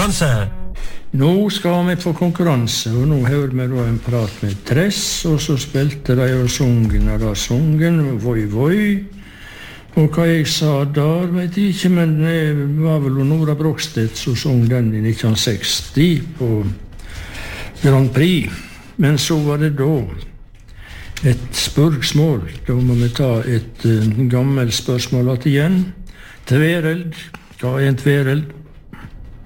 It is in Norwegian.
konkurranse. Nå skal vi på konkurranse, og nå hører vi da en prat med Tress, og så spilte de og sungen, og da sungen, Voi Voi. Og hva jeg sa der, vet jeg ikke, men det var vel Nora Brogstedt som sang den i 1960 på Grand Prix. Men så var det da et spørsmål. Da må vi ta et gammelt spørsmål igjen. Tvereld. Hva er en tvereld?